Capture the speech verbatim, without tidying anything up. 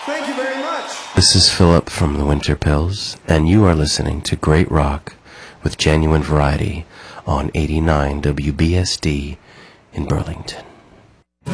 Thank you very much. This is Philip from the Winter Pills, and you are listening to Great Rock with Genuine Variety on eighty-nine W B S D in Burlington.